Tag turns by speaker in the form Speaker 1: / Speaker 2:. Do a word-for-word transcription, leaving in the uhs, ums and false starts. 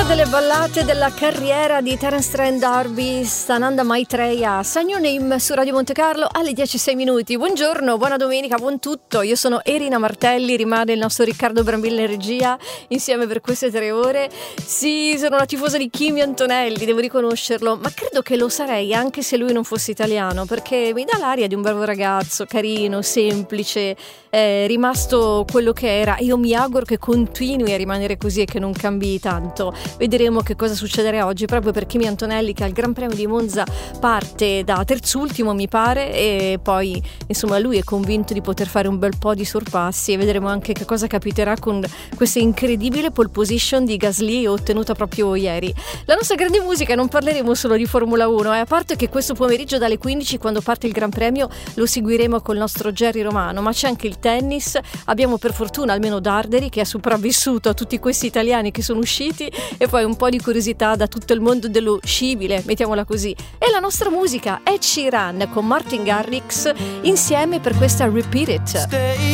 Speaker 1: delle ballate della carriera di Terence Trent D'Arby, Sananda Maitreya, Sign Your Name su Radio Monte Carlo alle dieci e sei minuti. Buongiorno, buona domenica, buon tutto. Io sono Erina Martelli, rimane il nostro Riccardo Brambilla in regia insieme per queste tre ore. Sì, sono una tifosa di Kimi Antonelli, devo riconoscerlo, ma credo che lo sarei anche se lui non fosse italiano, perché mi dà l'aria di un bravo ragazzo, carino, semplice, è rimasto quello che era. Io mi auguro che continui a rimanere così e che non cambi tanto. Vedremo che cosa succederà oggi proprio per Kimi Antonelli, che al Gran Premio di Monza parte da terzultimo mi pare, e poi insomma lui è convinto di poter fare un bel po' di sorpassi, e vedremo anche che cosa capiterà con questa incredibile pole position di Gasly ottenuta proprio ieri. La nostra grande musica, non parleremo solo di Formula uno, eh, a parte che questo pomeriggio dalle quindici, quando parte il Gran Premio, lo seguiremo col nostro Jerry Romano, ma c'è anche il tennis. Abbiamo per fortuna almeno Darderi che ha sopravvissuto a tutti questi italiani che sono usciti, e poi un po' di curiosità da tutto il mondo dello scibile, mettiamola così. E la nostra musica è Ed Sheeran con Martin Garrix insieme per questa Repeat It.